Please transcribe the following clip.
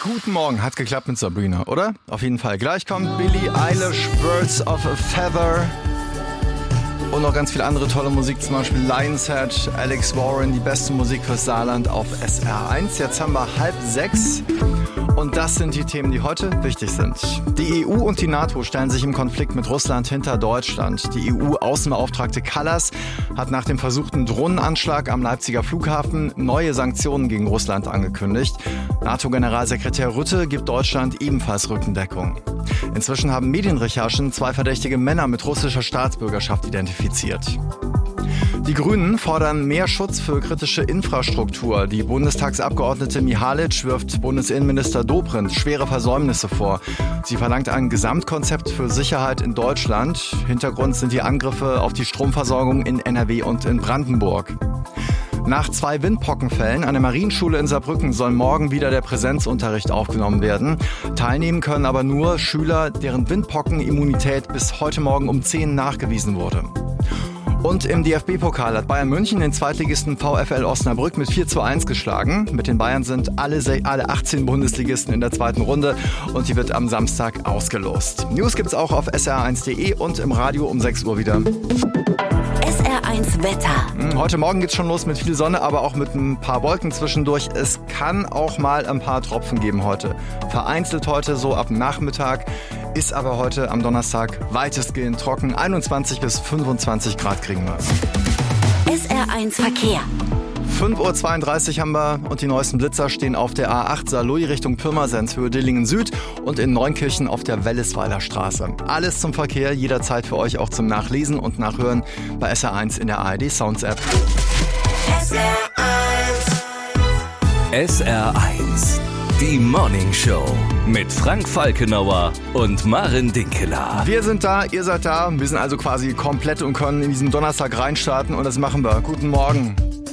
Guten Morgen, hat geklappt mit Sabrina, oder? Auf jeden Fall. Gleich kommt Billie Eilish, Birds of a Feather. Und noch ganz viel andere tolle Musik, zum Beispiel Lionshead, Alex Warren, die beste Musik fürs Saarland auf SR1. Jetzt haben wir 5:30 und das sind die Themen, die heute wichtig sind. Die EU und die NATO stellen sich im Konflikt mit Russland hinter Deutschland. Die EU-Außenbeauftragte Kallas hat nach dem versuchten Drohnenanschlag am Leipziger Flughafen neue Sanktionen gegen Russland angekündigt. NATO-Generalsekretär Rutte gibt Deutschland ebenfalls Rückendeckung. Inzwischen haben Medienrecherchen 2 verdächtige Männer mit russischer Staatsbürgerschaft identifiziert. Die Grünen fordern mehr Schutz für kritische Infrastruktur. Die Bundestagsabgeordnete Mihalic wirft Bundesinnenminister Dobrindt schwere Versäumnisse vor. Sie verlangt ein Gesamtkonzept für Sicherheit in Deutschland. Hintergrund sind die Angriffe auf die Stromversorgung in NRW und in Brandenburg. Nach 2 Windpockenfällen an der Marienschule in Saarbrücken soll morgen wieder der Präsenzunterricht aufgenommen werden. Teilnehmen können aber nur Schüler, deren Windpockenimmunität bis heute Morgen um 10 nachgewiesen wurde. Und im DFB-Pokal hat Bayern München den Zweitligisten VfL Osnabrück mit 4:1 geschlagen. Mit den Bayern sind alle 18 Bundesligisten in der zweiten Runde und die wird am Samstag ausgelost. News gibt's auch auf sr1.de und im Radio um 6 Uhr wieder. SR1 Wetter. Heute Morgen geht's schon los mit viel Sonne, aber auch mit ein paar Wolken zwischendurch. Es kann auch mal ein paar Tropfen geben heute. Vereinzelt heute so ab Nachmittag. Ist aber heute am Donnerstag weitestgehend trocken. 21 bis 25 Grad kriegen wir. SR1 Verkehr. 5:32 Uhr haben wir und die neuesten Blitzer stehen auf der A8 Saarlouis Richtung Pirmasens, Höhe Dillingen Süd und in Neunkirchen auf der Wellesweiler Straße. Alles zum Verkehr, jederzeit für euch auch zum Nachlesen und Nachhören bei SR1 in der ARD Sounds App. SR1, die Morning Show mit Frank Falkenauer und Maren Dinkeler. Wir sind da, ihr seid da, wir sind also quasi komplett und können in diesen Donnerstag reinstarten und das machen wir. Guten Morgen.